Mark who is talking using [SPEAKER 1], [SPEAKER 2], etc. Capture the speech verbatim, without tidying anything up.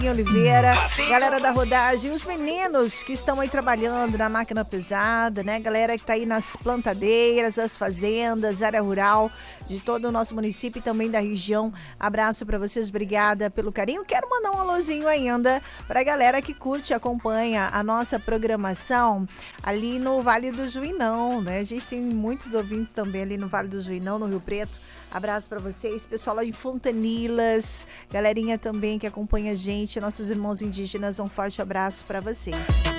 [SPEAKER 1] Oliveira, galera da rodagem, os meninos que estão aí trabalhando na máquina pesada, né? Galera que tá aí nas plantadeiras, as fazendas, área rural de todo o nosso município e também da região. Abraço pra vocês, obrigada pelo carinho. Quero mandar um alôzinho ainda pra galera que curte e acompanha a nossa programação ali no Vale do Juinão, né? A gente tem muitos ouvintes também ali no Vale do Juinão, no Rio Preto. Abraço pra vocês, pessoal lá em Fontanilas, galerinha também que acompanha a gente, nossos irmãos indígenas, um forte abraço pra vocês.